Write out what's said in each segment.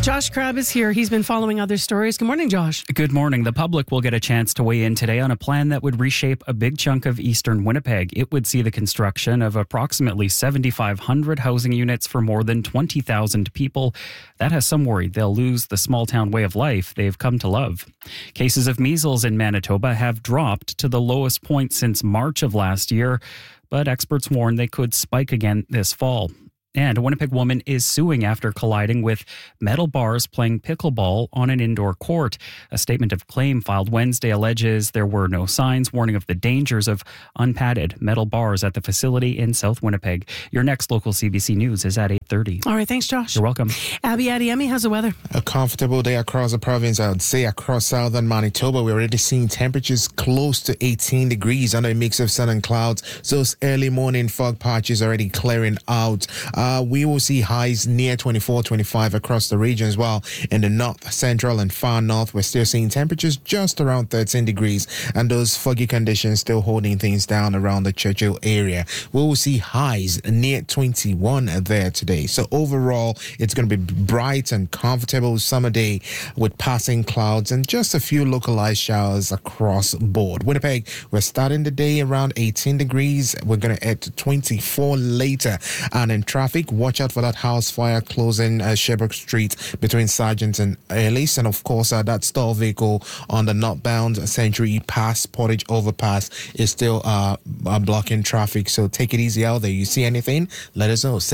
Josh Crabb is here. He's been following other stories. Good morning, Josh. Good morning. The public will get a chance to weigh in today on a plan that would reshape a big chunk of eastern Winnipeg. It would see the construction of approximately 7,500 housing units for more than 20,000 people. That has some worried they'll lose the small town way of life they've come to love. Cases of measles in Manitoba have dropped to the lowest point since March of last year, but experts warn they could spike again this fall. And a Winnipeg woman is suing after colliding with metal bars playing pickleball on an indoor court. A statement of claim filed Wednesday alleges there were no signs warning of the dangers of unpadded metal bars at the facility in South Winnipeg. Your next local CBC News is at 8:30. All right, thanks, Josh. You're welcome. Abby Adiemi, how's the weather? A comfortable day across the province, I would say. Across southern Manitoba, we're already seeing temperatures close to 18 degrees under a mix of sun and clouds. Those early morning fog patches already clearing out. We will see highs near 24, 25 across the region as well. In the north, central, and far north, we're still seeing temperatures just around 13 degrees, and those foggy conditions still holding things down around the Churchill area. We will see highs near 21 there today. So overall, it's going to be bright and comfortable summer day with passing clouds and just a few localized showers across the board. Winnipeg, we're starting the day around 18 degrees. We're going to head to 24 later. And in traffic, watch out for that house fire closing Sherbrooke Street between Sargent and Ellis. And of course, that stall vehicle on the northbound Century Pass Portage overpass is still blocking traffic. So take it easy out there. You see anything? Let us know.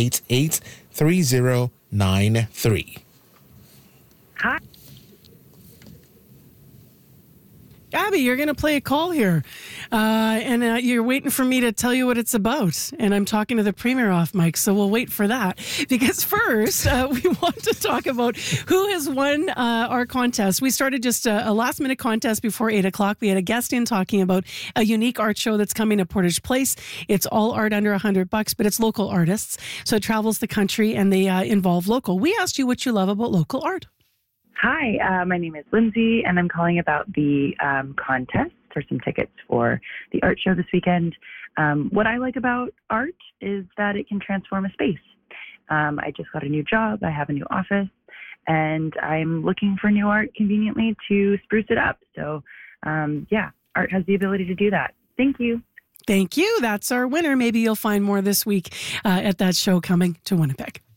788-3093. Hi. Abby, you're going to play a call here, and you're waiting for me to tell you what it's about, and I'm talking to the Premier off mic, so we'll wait for that, because first, we want to talk about who has won our contest. We started just a last-minute contest before 8 o'clock. We had a guest in talking about a unique art show that's coming to Portage Place. It's all art under $100, but it's local artists, so it travels the country, and they involve local. We asked you what you love about local art. Hi, my name is Lindsay, and I'm calling about the contest for some tickets for the art show this weekend. What I like about art is that it can transform a space. I just got a new job. I have a new office, and I'm looking for new art conveniently to spruce it up. So, art has the ability to do that. Thank you. Thank you. That's our winner. Maybe you'll find more this week at that show coming to Winnipeg.